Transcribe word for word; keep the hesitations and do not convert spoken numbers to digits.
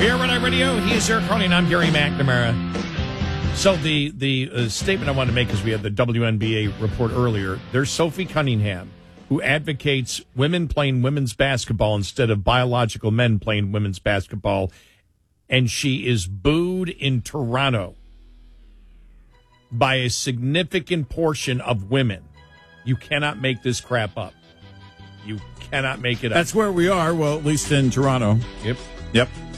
Here on our radio, he is Eric Carney, and I'm Gary McNamara. So the the uh, statement I wanted to make is we had the W N B A report earlier. There's Sophie Cunningham, who advocates women playing women's basketball instead of biological men playing women's basketball, and she is booed in Toronto by a significant portion of women. You cannot make this crap up. You cannot make it up. That's where we are, well, at least in Toronto. Yep. Yep.